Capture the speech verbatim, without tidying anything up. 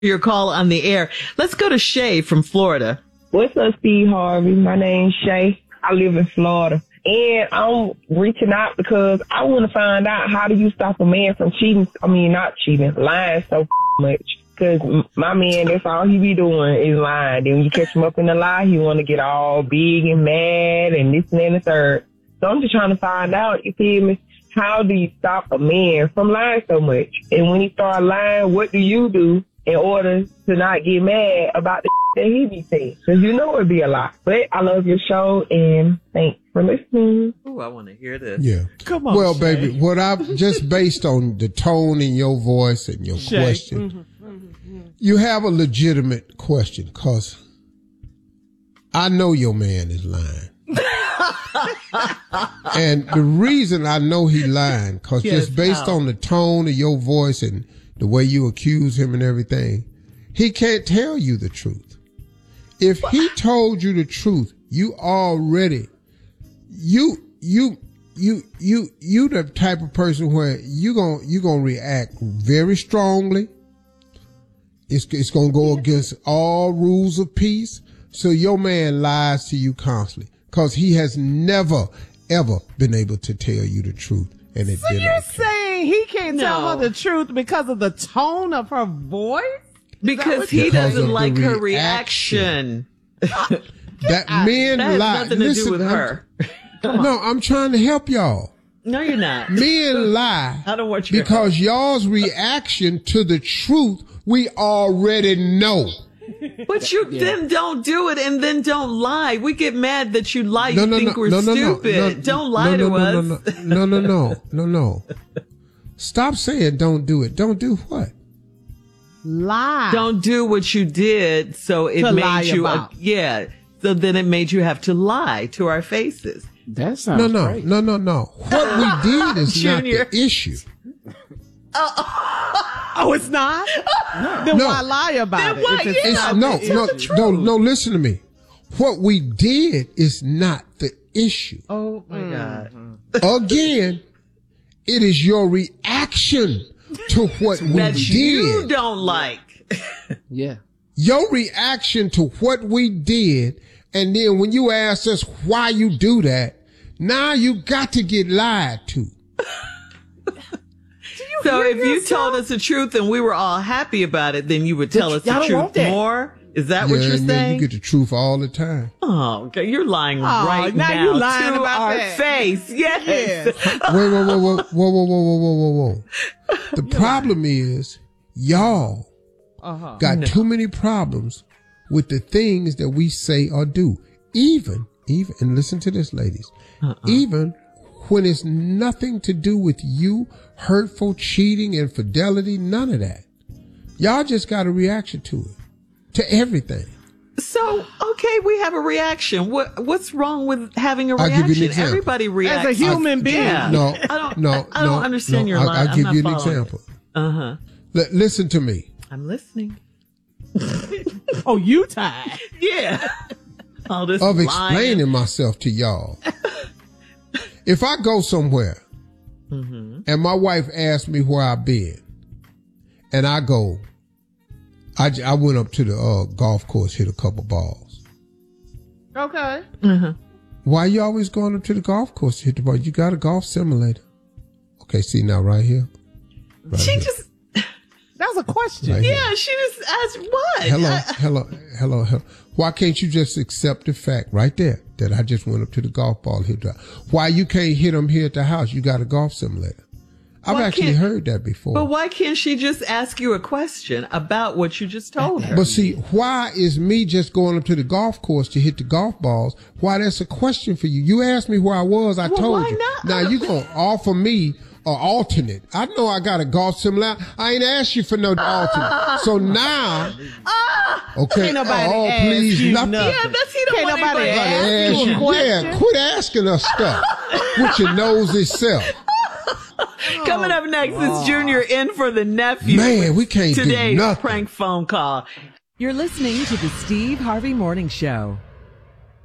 your call on the air. Let's go to Shay from Florida. What's up, Steve Harvey? My name's Shay. I live in Florida. And I'm reaching out because I want to find out, how do you stop a man from cheating? I mean, not cheating, lying so much. Because my man, that's all he be doing is lying. Then when you catch him up in the lie, he want to get all big and mad and this and that and the third. So I'm just trying to find out, you feel me, how do you stop a man from lying so much? And when he start lying, what do you do in order to not get mad about the that he be saying? Because you know it'd be a lie. But I love your show, and thanks for listening. Oh, I want to hear this. Yeah. Come on, Well, Shay. baby, what I just based on the tone in your voice and your Shay. question, Mm-hmm, mm-hmm. you have a legitimate question, because I know your man is lying. And the reason I know he lying, because Yes, just based how? on the tone of your voice and the way you accuse him and everything, he can't tell you the truth. If he told you the truth, you already, you, you, you, you, you the type of person where you gon' you gonna react very strongly. It's, it's gonna go against all rules of peace. So your man lies to you constantly, because he has never, ever been able to tell you the truth. And it So been you're okay. saying he can't tell No. her the truth because of the tone of her voice? Because he Because doesn't of the like her reaction. reaction. That men That has lie. nothing to Listen, do with I'm- her. No, I'm trying to help y'all. No, you're not. Men lie I don't want your because y'all's reaction to the truth we already know. But you then don't do it, and then don't lie. We get mad that you lie. No, you no, think no, we're no, no, no, stupid. no, don't lie no, to no, us. No, no, no, no, no, no, no. Stop saying don't do it. Don't do what? Lie. Don't do what you did, so it To made lie you. Uh, about. yeah. So then it made you have to lie to our faces. That sounds No, no, great. no, no, no. What we did is Junior. not the issue. Oh, it's not? Then No. why lie about Then it? why- if it's yeah. It's not no, the no, issue? no, no. Listen to me. What we did is not the issue. Oh my God. Again, it is your reaction to what we That you did. don't like. Yeah. Your reaction to what we did, and then when you ask us why you do that, now you got to get lied to. So if you told us the truth and we were all happy about it, then you would tell us the y'all don't want truth that. more? Is that what Yeah, you're man, saying? you get the truth all the time. Oh, okay. You're lying right now now you lying to about our that. face. Yes. Yes. Wait, wait, wait, wait, whoa, whoa, whoa, whoa, whoa, whoa, whoa. The problem is y'all Uh-huh. got too many problems with the things that we say or do. Even, even, and listen to this, ladies. Uh-uh. Even when it's nothing to do with you, hurtful, cheating, infidelity, none of that. Y'all just got a reaction to it, to everything. So, okay, we have a reaction. What What's wrong with having a I'll reaction? give you an example. Everybody reacts. As a human being. Yeah. No, I don't, no, I, I don't no, understand no. your I'll, line. I'll give I'm you an not following. example. Uh-huh. L- listen to me. I'm listening. Oh, you tied. Yeah. All this Of lying. explaining myself to y'all. If I go somewhere Mm-hmm. and my wife asks me where I've been, and I go, I, j- I went up to the uh, golf course, hit a couple balls. Okay. Uh-huh. Why you always going up to the golf course to hit the ball? You got a golf simulator. Okay, see now right here. Right She here. just, That was a question. Right here. yeah, she just asked what? Hello, I- hello, hello, hello. Why can't you just accept the fact right there that I just went up to the golf ball hit that? Why you can't hit them here at the house? You got a golf simulator. I've Why actually can't- heard that before. But why can't she just ask you a question about what you just told her? But see, why is me just going up to the golf course to hit the golf balls? Why that's a question for you? You asked me where I was, I Well, told why you. not? Now you gonna offer me an alternate. I know I got a golf simulator. I ain't asked you for no alternate. So now, okay, Ain't nobody oh ask please, you nothing. nothing. yeah, that's he don't Can't want nobody anybody ask asking you a him. question. Yeah, quit asking us stuff with your nose itself. Coming up next is Junior in for the nephew. Man, we can't do Today's nothing. prank phone call. You're listening to the Steve Harvey Morning Show.